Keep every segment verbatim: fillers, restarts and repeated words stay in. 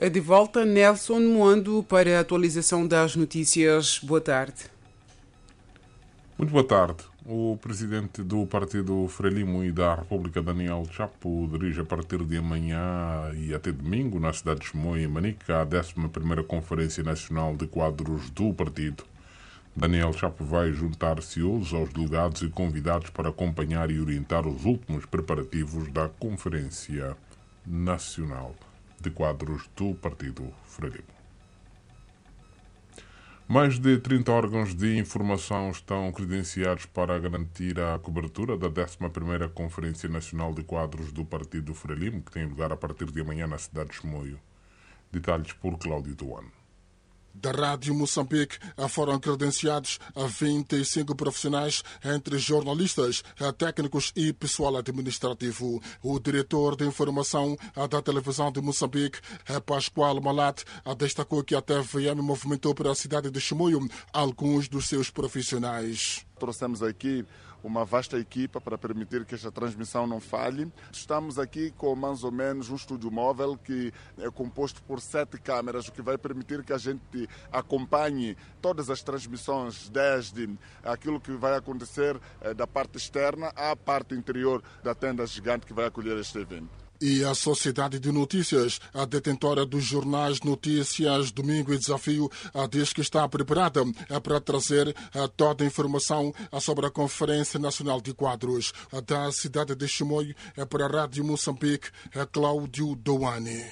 De volta, Nelson Moando para a atualização das notícias. Boa tarde. Muito boa tarde. O presidente do Partido Frelimo e da República, Daniel Chapo, dirige a partir de amanhã e até domingo, na cidade de Chimoio, em Manica, a décima primeira Conferência Nacional de Quadros do Partido. Daniel Chapo vai juntar-se hoje aos delegados e convidados para acompanhar e orientar os últimos preparativos da Conferência Nacional de Quadros do Partido Frelimo. Mais de trinta órgãos de informação estão credenciados para garantir a cobertura da décima primeira Conferência Nacional de Quadros do Partido Frelimo, que tem lugar a partir de amanhã na cidade de Chimoio. Detalhes por Cláudio Duano. Da Rádio Moçambique foram credenciados a vinte e cinco profissionais, entre jornalistas, técnicos e pessoal administrativo. O diretor de informação da televisão de Moçambique, Pascoal Malat, destacou que a T V M movimentou para a cidade de Chimoio alguns dos seus profissionais. Trouxemos aqui uma vasta equipa para permitir que esta transmissão não falhe. Estamos aqui com mais ou menos um estúdio móvel que é composto por sete câmeras, o que vai permitir que a gente acompanhe todas as transmissões, desde aquilo que vai acontecer da parte externa à parte interior da tenda gigante que vai acolher este evento. E a Sociedade de Notícias, a detentora dos jornais Notícias, Domingo e Desafio, diz que está preparada para trazer toda a informação sobre a Conferência Nacional de Quadros. Da cidade de Chimoio, para a Rádio Moçambique, Cláudio Douane.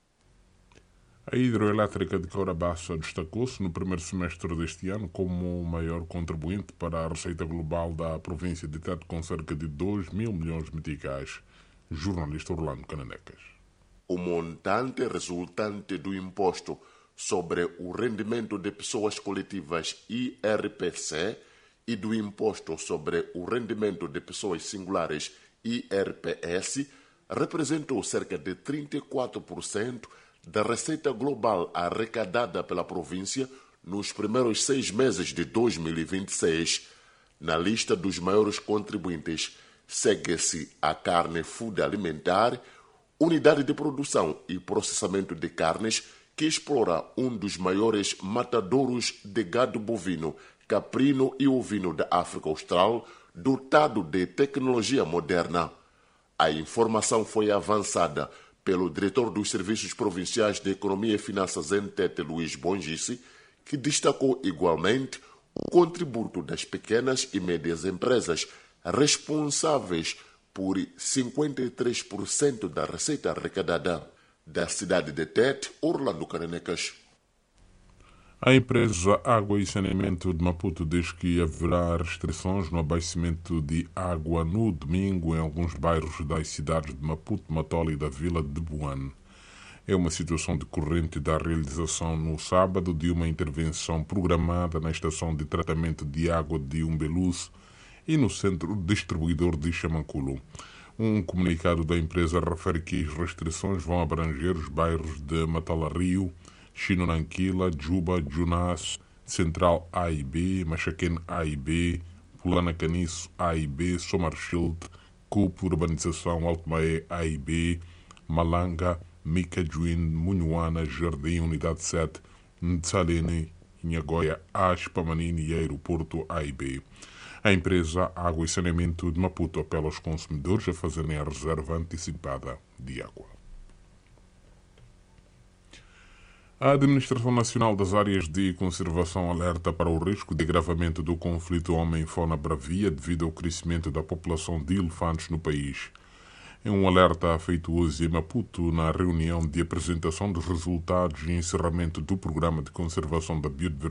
A hidroelétrica de Courabaça destacou-se no primeiro semestre deste ano como o maior contribuinte para a receita global da província de Tete, com cerca de dois mil milhões de meticais. Jornalista Orlando Cananecas. O montante resultante do imposto sobre o rendimento de pessoas coletivas I R P C e do imposto sobre o rendimento de pessoas singulares I R P S representou cerca de trinta e quatro por cento da receita global arrecadada pela província nos primeiros seis meses de dois mil e vinte e seis. Na lista dos maiores contribuintes segue-se a carne food alimentar, unidade de produção e processamento de carnes, que explora um dos maiores matadouros de gado bovino, caprino e ovino da África Austral, dotado de tecnologia moderna. A informação foi avançada pelo diretor dos Serviços Provinciais de Economia e Finanças em Tete, Luís Bongice, que destacou igualmente o contributo das pequenas e médias empresas, responsáveis por cinquenta e três por cento da receita arrecadada. Da cidade de Tete, Orlando Cananecas. A empresa Água e Saneamento de Maputo diz que haverá restrições no abastecimento de água no domingo em alguns bairros das cidades de Maputo, Matola e da vila de Buane. É uma situação decorrente da realização no sábado de uma intervenção programada na estação de tratamento de água de Umbeluz e no centro distribuidor de Chamanculo. Um comunicado da empresa refere que as restrições vão abranger os bairros de Matala-Rio, Chinonanquila, Juba, Junas, Central A e B, Machaquene A e B, Pulana Caniço A e B, Somarschild, Cupo, Urbanização Altomaé A e B, Malanga, Micajuín, Munhuana, Jardim, Unidade sete, Ntsalene, Inhagoia, Ash, Pamanini e Aeroporto A e B. A empresa Água e Saneamento de Maputo apela aos consumidores a fazerem a reserva antecipada de água. A Administração Nacional das Áreas de Conservação alerta para o risco de agravamento do conflito homem-fauna bravia devido ao crescimento da população de elefantes no país. É um alerta feito hoje em Maputo na reunião de apresentação dos resultados e encerramento do Programa de Conservação da Biodiversidade